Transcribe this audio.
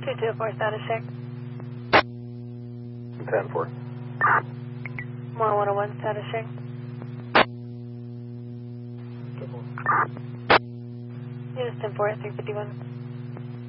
224 status check. 10-4. More 101 status check. Units 10-4 at 351.